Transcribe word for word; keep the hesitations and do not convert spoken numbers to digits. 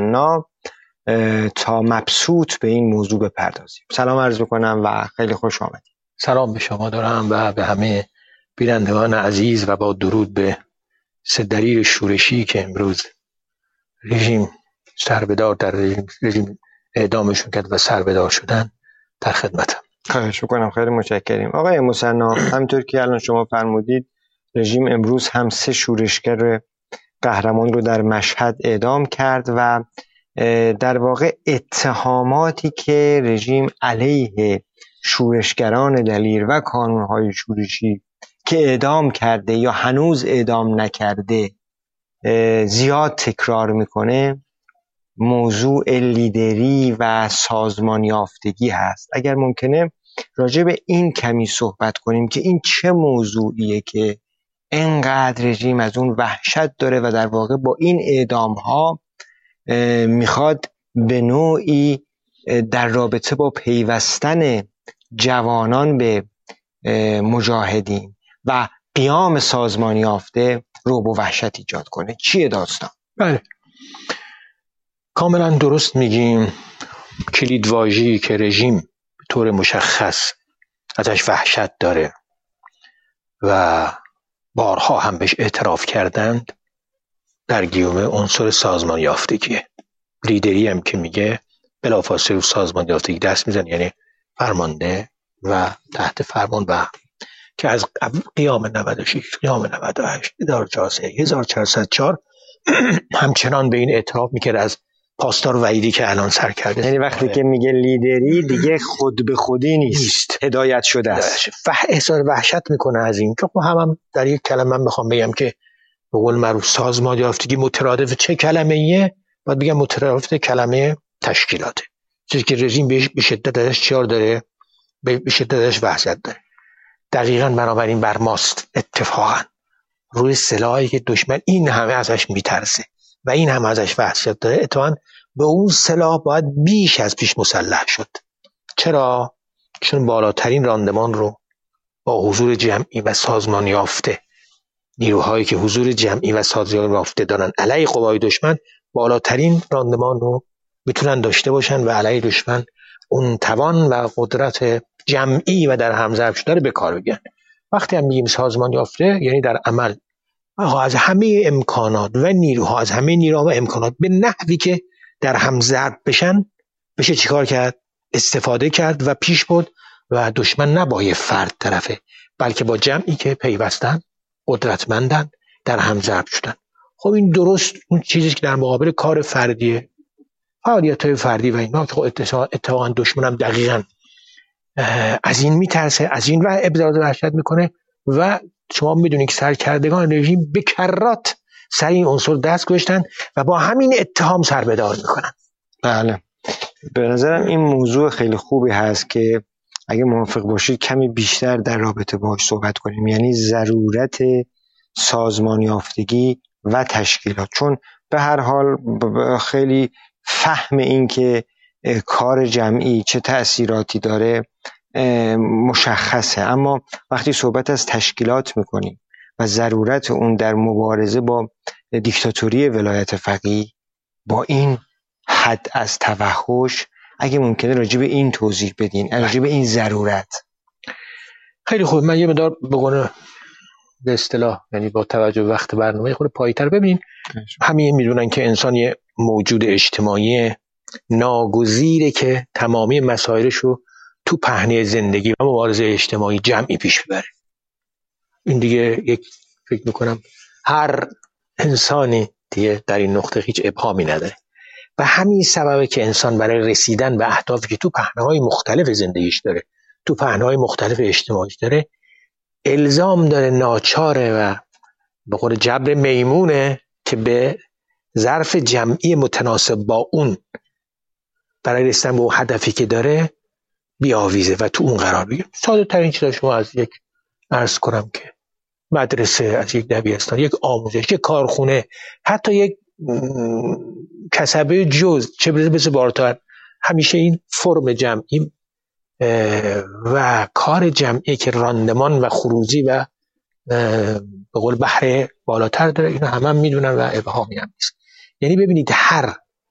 مصنّا تا مبسوط به این موضوع بپردازیم. سلام عرض میکنم و خیلی خوش آمدید. سلام به شما دارم و به همه بینندگان عزیز و با درود به سه دلیل شورشی که امروز رژیم سربدار در رژیم, رژیم اعدامشون کرد و سربدار شدن در خدمتم. خواهش میکنم، خیلی متشکریم. آقای مصنّا، همونطور که الان شما فرمودید رژیم امروز هم سه شورشگر قهرمان رو در مشهد اعدام کرد و در واقع اتهاماتی که رژیم علیه شورشگران دلیر و کانونهای شورشی که اعدام کرده یا هنوز اعدام نکرده زیاد تکرار میکنه، موضوع لیدری و سازمان یافتگی هست. اگر ممکنه راجع به این کمی صحبت کنیم که این چه موضوعیه که انقدر رژیم از اون وحشت داره و در واقع با این اعدام ها میخواد به نوعی در رابطه با پیوستن جوانان به مجاهدین و قیام سازمان یافته رعب و وحشت ایجاد کنه. چیه داستان؟ بله، کاملا درست میگیم. کلید واژه‌ای که رژیم به طور مشخص ازش وحشت داره و بارها هم بهش اعتراف کردند در گیومه عنصر سازمان یافتگیه. لیدری هم که میگه بلافاصله رو سازمان یافتگی دست میزن، یعنی فرمانده و تحت فرمان و که از قیام نود و شش، قیام نود و هشت، هزار و چهارصد و چهار همچنان به این اعتراف میکرد از پاسدار وحیدی که الان سر کرده. یعنی وقتی آره. که میگه لیدری دیگه خود به خودی نیست, نیست. هدایت شده است. فح احساس وحشت میکنه از این که خب هم, هم در یک کلمه من بخوام بگم که به قول معروف سازمان یافتگی مترادف چه کلمه ایه؟ باید بگم مترادف کلمه تشکیلاته، چیزی که رژیم بهش به شدت ازش چیار داره، به شدت ازش وحشت داره. دقیقاً بنابراین بر ماست اتفاقاً روی سلاحی که دشمن این همه ازش میترسه و این همه ازش وحشت داره، اتفاقاً به اون سلاح باید بیش از پیش مسلح شد. چرا؟ چون بالاترین راندمان رو با حضور جمعی و سازمان یافته، نیروهایی که حضور جمعی و سازمان یافته دارن علیه قوای دشمن، بالاترین راندمان رو میتونن داشته باشن و علیه دشمن اون توان و قدرت جمعی و در همزرب شده رو به کار بگیرن. وقتی هم میگیم سازمان یافته یعنی در عمل از همه امکانات و نیروها، از همه نیروها و امکانات به نحوی که در همزرب بشن بشه چیکار کرد؟ استفاده کرد و پیش بود و دشمن نباید فرد طرفه، بلکه با جمعی که پیوستن، قدرتمندن، در همزرب شدن. خب این درست اون چیزی که در مقابل کار فردیه، فعالیت‌های فردی و اینا که اتفاقا دشمن هم دقیقاً از این میترسه، از این و ابراز وحشت میکنه و شما میدونید که سرکردگان رژیم به کرات سر این عنصر دست گذاشتن و با همین اتهام سربدار میکنن. بله، به نظرم این موضوع خیلی خوبی هست که اگه موافق باشید کمی بیشتر در رابطه باهاش صحبت کنیم، یعنی ضرورت سازمان یافتگی و تشکیلات. چون به هر حال خیلی فهم این که کار جمعی چه تأثیراتی داره مشخصه، اما وقتی صحبت از تشکیلات میکنیم و ضرورت اون در مبارزه با دیکتاتوری ولایت فقیه، با این حد از توحش، اگه ممکنه راجع به این توضیح بدین، راجع به این ضرورت. خیلی خوب، من یه مقدار بگم به اصطلاح، یعنی با توجه به وقت برنامه خود پایتر ببینین. همین میدونن که انسان یه موجود اجتماعی ناگزیره که تمامی مسائلش رو تو پهنه زندگی و مبارزه اجتماعی جمعی پیش ببره. این دیگه یک فکر میکنم هر انسانی دیگه در این نقطه هیچ ابهامی نداره و همین سببه که انسان برای رسیدن به اهدافی که تو پهنه‌های مختلف زندگیش داره، تو پهنه‌های مختلف اجتماعیش داره، الزام داره، ناچاره و به قول جبر میمونه که به ظرف جمعی متناسب با اون برای رسیدن به اون هدفی که داره بیاویزه و تو اون قرار بگیره. ساده ترین چیزا شما از یک عرض کنم که مدرسه، از یک دبیرستان، یک آموزش، یک کارخونه، حتی یک کسبه جز، چه برسه بسه بالاتر، همیشه این فرم جمعی و کار جمعی که راندمان و خروجی و به قول بهره بالاتر داره، اینا همه هم میدونن و ابهامی هم نیست. یعنی ببینید هر